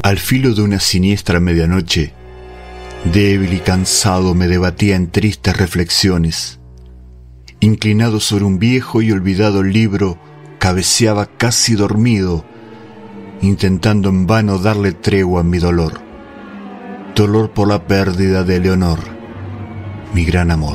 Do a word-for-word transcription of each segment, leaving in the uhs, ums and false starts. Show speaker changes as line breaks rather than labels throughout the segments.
Al filo de una siniestra medianoche, débil y cansado me debatía en tristes reflexiones. Inclinado sobre un viejo y olvidado libro, cabeceaba casi dormido, intentando en vano darle tregua a mi dolor. Dolor por la pérdida de Leonor, mi gran amor.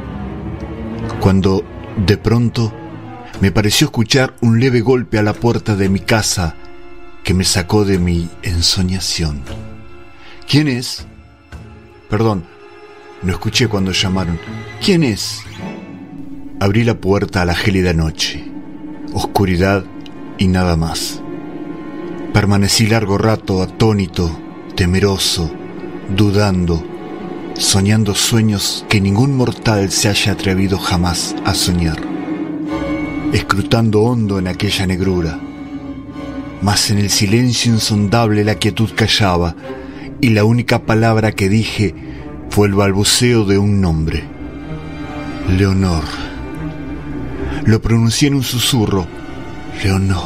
Cuando, de pronto, me pareció escuchar un leve golpe a la puerta de mi casa que me sacó de mi ensoñación. ¿Quién es? Perdón, no escuché cuando llamaron. ¿Quién es? Abrí la puerta a la gélida noche. Oscuridad y nada más. Permanecí largo rato atónito, temeroso, dudando, soñando sueños que ningún mortal se haya atrevido jamás a soñar. Escrutando hondo en aquella negrura. Mas en el silencio insondable la quietud callaba, y la única palabra que dije fue el balbuceo de un nombre. Leonor. Lo pronuncié en un susurro. Leonor.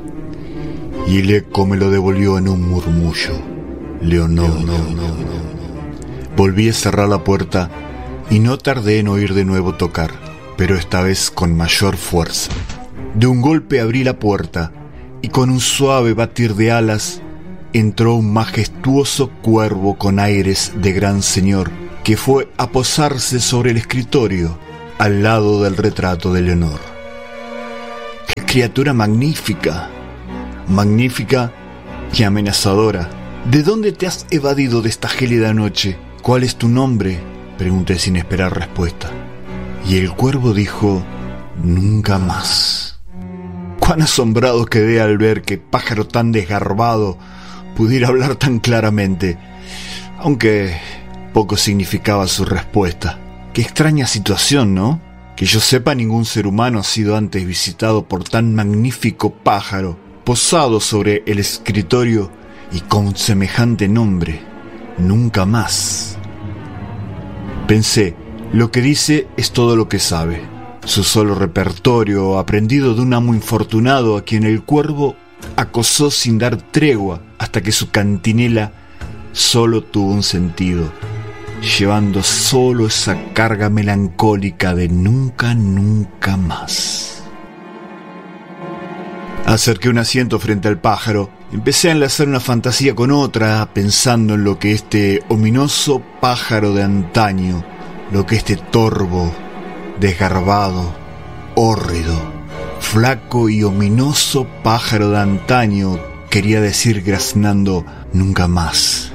Y el eco me lo devolvió en un murmullo. Leonor. Leonor. Volví a cerrar la puerta y no tardé en oír de nuevo tocar, pero esta vez con mayor fuerza. De un golpe abrí la puerta y con un suave batir de alas entró un majestuoso cuervo con aires de gran señor que fue a posarse sobre el escritorio al lado del retrato de Leonor. ¡Qué criatura magnífica! Magnífica y amenazadora. ¿De dónde te has evadido de esta gélida noche? ¿Cuál es tu nombre?, pregunté sin esperar respuesta. Y el cuervo dijo: nunca más. Cuán asombrado quedé al ver que pájaro tan desgarbado pudiera hablar tan claramente, aunque poco significaba su respuesta. Qué extraña situación, ¿no? Que yo sepa, ningún ser humano ha sido antes visitado por tan magnífico pájaro, posado sobre el escritorio y con semejante nombre. Nunca más. Pensé, lo que dice es todo lo que sabe. Su solo repertorio, aprendido de un amo infortunado a quien el cuervo acosó sin dar tregua hasta que su cantinela solo tuvo un sentido, llevando solo esa carga melancólica de nunca, nunca más. Acerqué un asiento frente al pájaro. Empecé a enlazar una fantasía con otra, pensando en lo que este ominoso pájaro de antaño, lo que este torvo, desgarbado, hórrido, flaco y ominoso pájaro de antaño quería decir graznando nunca más.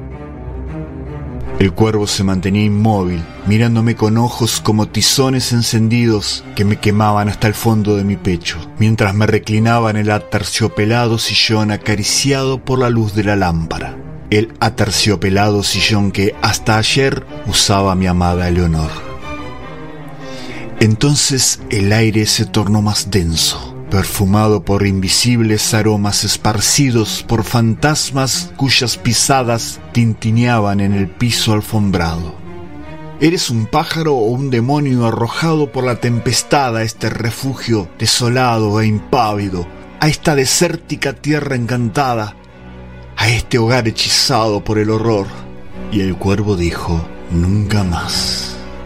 El cuervo se mantenía inmóvil, mirándome con ojos como tizones encendidos que me quemaban hasta el fondo de mi pecho, mientras me reclinaba en el aterciopelado sillón acariciado por la luz de la lámpara. El aterciopelado sillón que hasta ayer usaba mi amada Leonor. Entonces el aire se tornó más denso, perfumado por invisibles aromas esparcidos por fantasmas cuyas pisadas tintineaban en el piso alfombrado. ¿Eres un pájaro o un demonio arrojado por la tempestad a este refugio desolado e impávido, a esta desértica tierra encantada, a este hogar hechizado por el horror? Y el cuervo dijo: nunca más.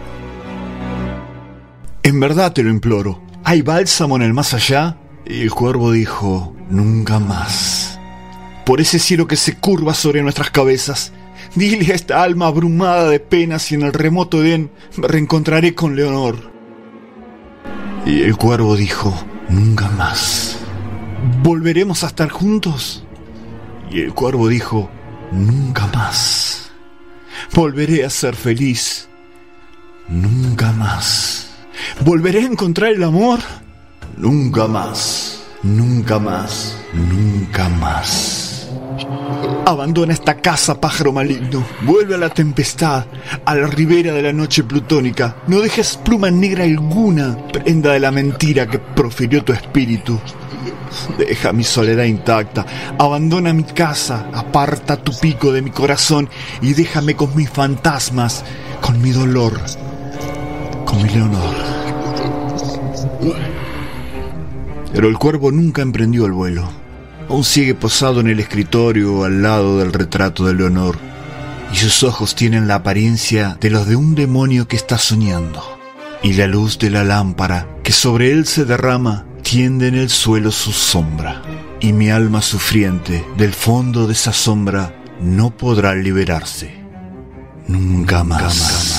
En verdad te lo imploro, ¿hay bálsamo en el más allá? Y el cuervo dijo: nunca más. Por ese cielo que se curva sobre nuestras cabezas, dile a esta alma abrumada de penas y en el remoto Edén me reencontraré con Leonor. Y el cuervo dijo: nunca más. ¿Volveremos a estar juntos? Y el cuervo dijo: nunca más. Volveré a ser feliz. Nunca más. ¿Volveré a encontrar el amor? Nunca más. Nunca más. Nunca más. Abandona esta casa, pájaro maligno. Vuelve a la tempestad, a la ribera de la noche plutónica. No dejes pluma negra alguna, prenda de la mentira que profirió tu espíritu. Deja mi soledad intacta, abandona mi casa, aparta tu pico de mi corazón y déjame con mis fantasmas, con mi dolor, con mi Leonor. Pero el cuervo nunca emprendió el vuelo. Aún sigue posado en el escritorio al lado del retrato de Leonor, y sus ojos tienen la apariencia de los de un demonio que está soñando, y la luz de la lámpara que sobre él se derrama tiende en el suelo su sombra, y mi alma sufriente del fondo de esa sombra no podrá liberarse nunca más. Nunca más.